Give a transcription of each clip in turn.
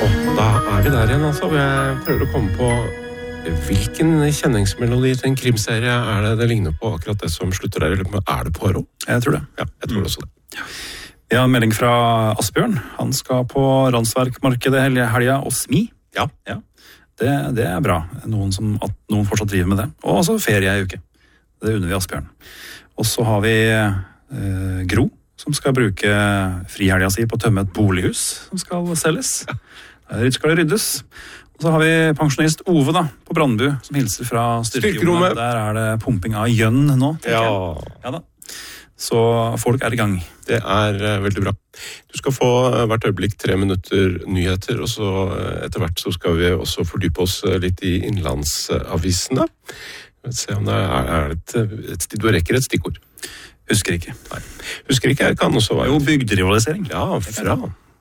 Og da vi der igjen, altså. Jeg prøver å komme på hvilken kjenningsmelodi til en krimserie det ligner på akkurat det som slutter der. Er det Poirot? Jeg tror det. Ja, jeg tror også det. Vi har en melding fra Asbjørn. Han skal på Randsverkmarkedet helga og smi. Ja. Det bra. At noen fortsatt driver med det. Og også ferie i uke. Det unner vi Asbjørn. Og så har vi Gro, som skal bruke frihelga si på å tømme et bolighus som skal selges. Der skal det ryddes. Og så har vi pensjonist Ove da, på Brandbu, som hilser fra styrkerommet. Der det pumping av gjønn nå, tenker jeg. Ja da. Så folk i gang. Det veldig bra. Du skal få hvert øyeblikk 3 minutter nyheter, og så etter hvert så skal vi også fordype oss litt i innlandsavisene. Se om du rekker et stikkord. Husker ikke. Nei. Husker ikke, kan også være. Jo, bygderivalisering. Ja, fra.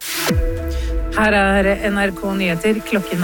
Her NRK Nyheter, klokken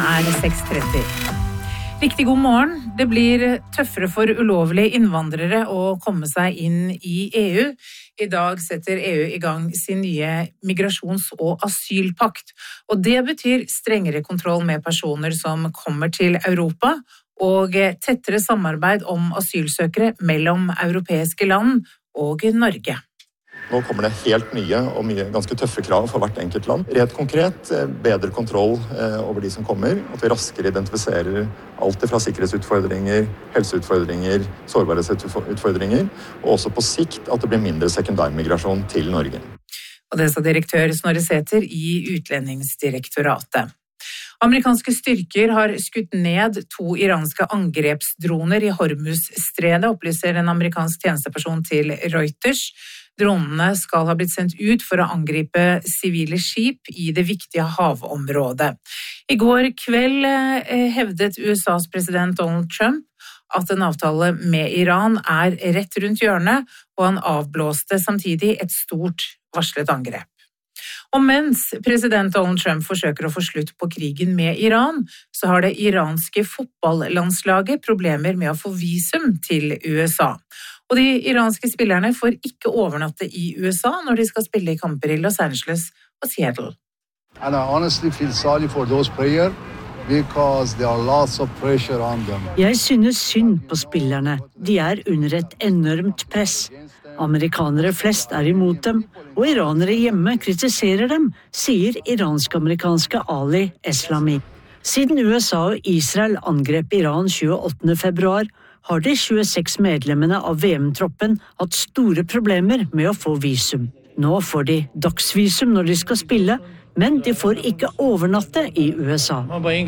6:30. Riktig god morgen. Det blir tøffere for ulovlige innvandrere å komme seg inn i EU. I dag setter EU i gang sin nye migrasjons- og asylpakt. Og det betyr strengere kontroll med personer som kommer til Europa, og tettere samarbeid om asylsøkere mellom europeiske land og Norge. Nå kommer det helt nye og ganske tøffe krav for hvert enkelt land. Rett konkret, bedre kontroll over de som kommer, at vi raskere identifiserer alt fra sikkerhetsutfordringer, helseutfordringer, sårbarhetsutfordringer, og også på sikt at det blir mindre sekundærmigrasjon til Norge. Og det sa direktør Snorre Sæther i Utlendingsdirektoratet. Amerikanske styrker har skutt ned 2 iranske angrepsdroner i Hormuz-stredet, opplyser en amerikansk tjenesteperson til Reuters. Dronene skal ha blitt sendt ut for å angripe sivile skip i det viktige havområdet. I går kveld hevdet USAs president Donald Trump at en avtale med Iran rett rundt hjørnet, og han avblåste samtidig et stort varslet angrep. Og mens president Donald Trump forsøker å få slutt på krigen med Iran, så har det iranske fotballandslaget problemer med å få visum til USA. Og de iranske spillerne får ikke overnatte i USA når de skal spille i kamper i Los Angeles og Seattle. And I honestly feel sorry for those players because there are lots of pressure on them. Jeg synes synd på spillerne. De under et enormt press. Amerikanere flest imot dem, og iranere hjemme kritiserer dem, sier iransk-amerikanske Ali Eslami. Siden USA og Israel angrep Iran 28. februar, har de 26 medlemmene av VM-troppen hatt store problemer med å få visum. Nå får de dagsvisum når de skal spille, men de får ikke overnatte i USA.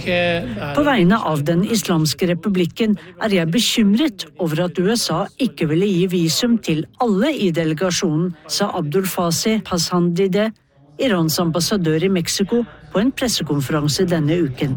På vegne av den islamske republikken jeg bekymret over at USA ikke ville gi visum til alle i delegasjonen, sa Abdul Fasih Pashandideh, Irans ambassadør i Mexico, på en pressekonferanse denne uken.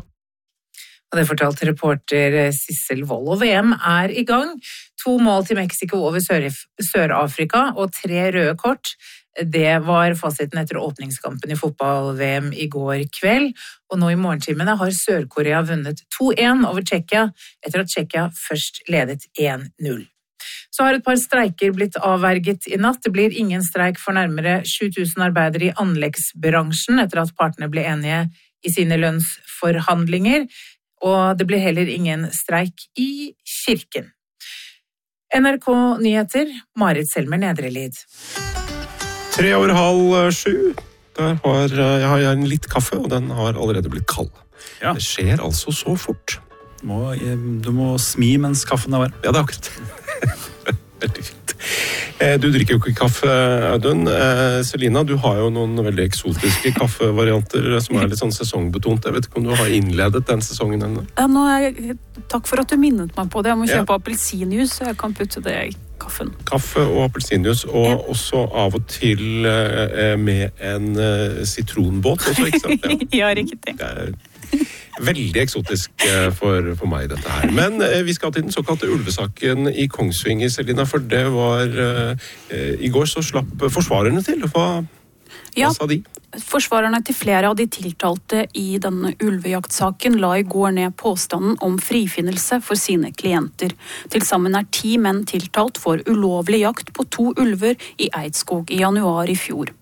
Og det fortalte reporter Sissel Wold. Og VM i gang. 2 mål til Mexico over Sør-Afrika og 3 røde kort. Det var fasiten etter åpningskampen i fotball-VM i går kveld. Og nå i morgentimene har Sør-Korea vunnet 2-1 over Tsjekkia, etter at Tsjekkia først ledet 1-0. Så har et par streiker blitt avverget i natt. Det blir ingen streik for nærmere 7000 arbeidere i anleggsbransjen, etter at partene ble enige i sine lønnsforhandlinger. Og det blir heller ingen streik i kirken. NRK Nyheter, Marit Selmer Nedrelid. 6:30. Der har jeg en litt kaffe, og den har allerede blitt kald. Ja. Det skjer altså så fort. Du må smi mens kaffen varm. Ja, det akkurat. Veldig fint. Du drikker jo ikke kaffe, Audun. Selina, du har jo noen veldig eksotiske kaffevarianter som litt sånn sesongbetont. Jeg vet ikke om du har innledet den sesongen ennå? Ja, takk for at du minnet meg på det. Jeg må kjøpe appelsinjuice, så jeg kan putte det i kaffen. Kaffe og appelsinjuice, og også av og til med en sitronbåt også, ikke sant? Ja, riktig. Det veldig eksotisk for meg dette her. Men vi skal til den såkalte ulvesaken i Kongsvinger, Selina, for det var i går så slapp forsvarerne til. Hva sa de? Forsvarerne til flere av de tiltalte i denne ulvejaktsaken la i går ned påstanden om frifinnelse for sine klienter. Til sammen 10 menn tiltalt for ulovlig jakt på 2 ulver i Eidskog i januar i fjor.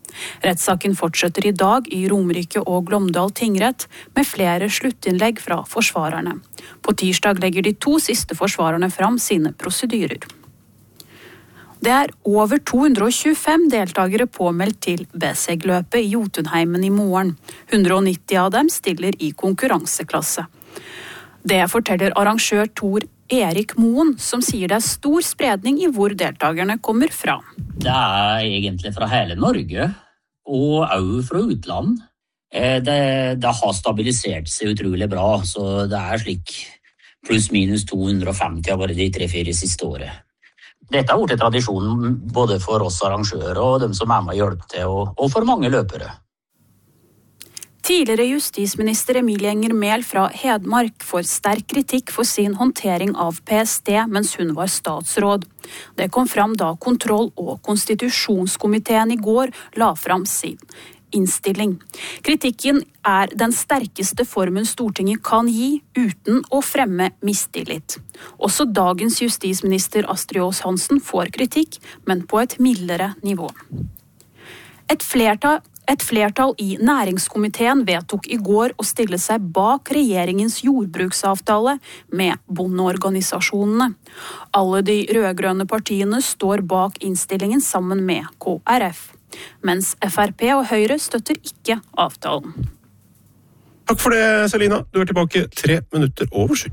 Rettssaken fortsetter i dag i Romerike og Glåmdal tingrett med flere sluttinnlegg fra forsvarerne. På tirsdag legger de 2 siste forsvarerne fram sine prosedyrer. Det er over 225 deltakere påmeldt til Beseg-løpet i Jotunheimen i morgen. 190 av dem stiller i konkurranseklasse. Det forteller arrangør Tor Erik Moen, som sier det er stor spredning i hvor deltakerne kommer fra. Det er egentlig fra hele Norge, og også fra utland. Det har stabilisert seg utrolig bra, så det er slik pluss minus 250 av bare de 3-4 siste året. Dette har vært en tradisjon både for oss arrangører og dem som er med og hjelper til, og for mange løpere. Tidligere justisminister Emilie Enger Mehl fra Hedmark får sterk kritikk for sin håndtering av PST mens hun var statsråd. Det kom fram da kontroll- og konstitusjonskomiteen i går la fram sin innstilling. Kritikken er den sterkeste formen Stortinget kan gi uten å fremme mistillit. Også dagens justisminister Astrid Aas-Hansen får kritikk, men på et mildere nivå. Et flertall i næringskomiteen vedtok i går å stille seg bak regjeringens jordbruksavtale med bondeorganisasjonene. Alle de rødgrønne partiene står bak innstillingen sammen med KrF. Mens Frp og Høyre støtter ikke avtalen. Takk for det, Selina. Du er tilbake 3 minutter over 7.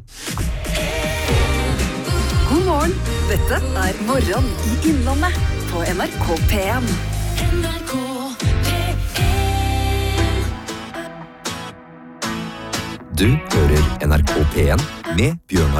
God morgen. Dette er Morgen i Innlandet på NRK P1. Du hører NRK P1 med Bjørnar